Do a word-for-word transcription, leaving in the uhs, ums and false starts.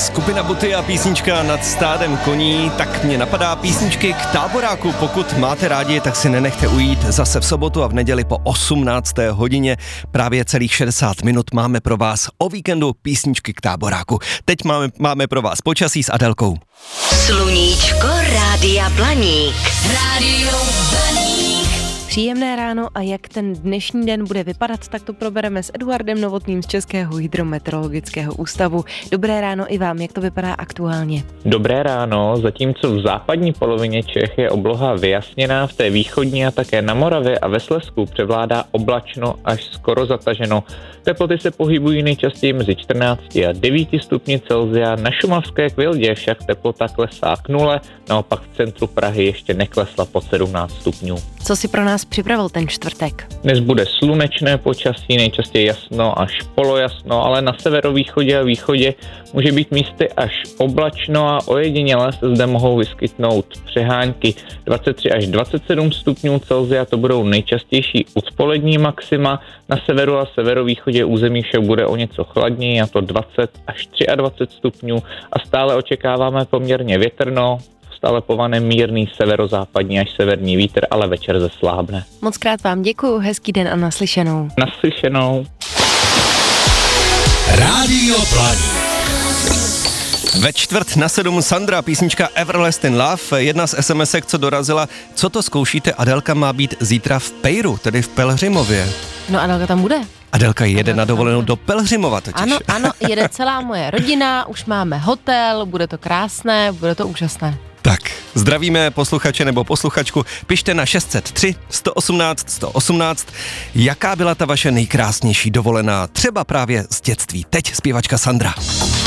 Skupina Buty a písnička Nad stádem koní, tak mě napadá písničky k táboráku. Pokud máte rádi, tak si nenechte ujít. Zase v sobotu a v neděli po osmnácté hodině právě celých šedesát minut máme pro vás o víkendu písničky k táboráku. Teď máme, máme pro vás počasí s Adelkou. Sluníčko Rádia Blaník. Rádio Blaník. Příjemné ráno a jak ten dnešní den bude vypadat, tak to probereme s Eduardem Novotným z Českého hydrometeorologického ústavu. Dobré ráno i vám, jak to vypadá aktuálně? Dobré ráno, zatímco v západní polovině Čech je obloha vyjasněná, v té východní a také na Moravě a ve Slezsku převládá oblačno až skoro zataženo. Teploty se pohybují nejčastěji mezi čtrnácti a devíti stupni Celsia, na šumavské Kvildě však teplota klesá k nule, naopak v centru Prahy ještě neklesla pod sedmnáct stupňů. Co si pro nás připravil ten čtvrtek? Dnes bude slunečné počasí, nejčastěji jasno až polojasno, ale na severovýchodě a východě může být místy až oblačno a ojediněle se zde mohou vyskytnout přehánky. dvacet tři až dvacet sedm stupňů Celsia to budou nejčastější odpolední maxima, na severu a severovýchodě území však bude o něco chladněji, a to dvacet až dvacet tři stupňů a stále očekáváme poměrně větrno, stále povane mírný severozápadní až severní vítr, ale večer zeslábne. Moc krát vám děkuju, hezký den a naslyšenou. Naslyšenou. Rádio Blaník. Ve čtvrt na sedm Sandra, písnička Everlasting Love, jedna z SMSek, co dorazila. Co to zkoušíte? Adelka má být zítra v Pejru, tedy v Pelhřimově. No Adelka tam bude. Adelka jede Adelka na dovolenou do Pelhřimova totiž. Ano, ano, jede celá moje rodina, už máme hotel, bude to krásné, bude to úžasné. Tak, zdravíme posluchače nebo posluchačku, pište na šest set tři sto osmnáct sto osmnáct, jaká byla ta vaše nejkrásnější dovolená, třeba právě z dětství. Teď zpěvačka Sandra.